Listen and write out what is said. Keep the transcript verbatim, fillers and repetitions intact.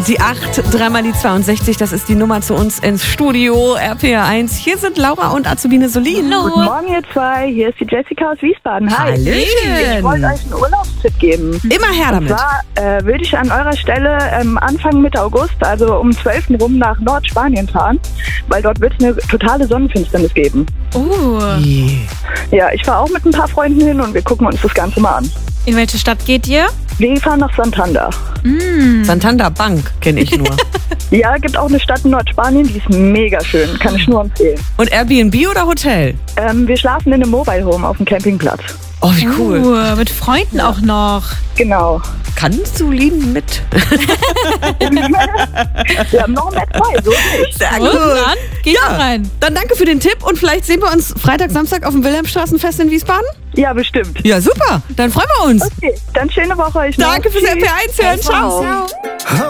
Die acht, dreimal die zweiundsechzig, das ist die Nummer zu uns ins Studio, R P R eins. Hier sind Laura und Azubine Solin. Hallo. Guten Morgen, ihr zwei. Hier ist die Jessica aus Wiesbaden. Hi. Hallöchen. Ich wollte euch einen Urlaubstipp geben. Immer her damit. Und zwar äh, würde ich an eurer Stelle ähm, Anfang Mitte August, also um zwölf rum, nach Nordspanien fahren, weil dort wird es eine totale Sonnenfinsternis geben. Uh, Ja, ich fahre auch mit ein paar Freunden hin und wir gucken uns das Ganze mal an. in welche Stadt geht ihr? Wir fahren nach Santander. Santander Bank kenne ich nur. Ja, gibt auch eine Stadt in Nordspanien, die ist mega schön. Kann ich nur empfehlen. Und Airbnb oder Hotel? Ähm, wir schlafen in einem Mobile Home auf dem Campingplatz. Oh, wie cool. Uh, mit Freunden auch noch. Genau. Kannst du lieben mit? Wir haben noch mehr frei, so nicht. Sehr Und dann geht Ja. ja. rein. Dann danke für den Tipp und vielleicht sehen wir uns Freitag, Samstag auf dem Wilhelmstraßenfest in Wiesbaden? Ja, bestimmt. Ja, super. Dann freuen wir uns. Okay, dann schöne Woche euch noch. Danke fürs Tschüss. R P R eins hören. Ciao. Ciao.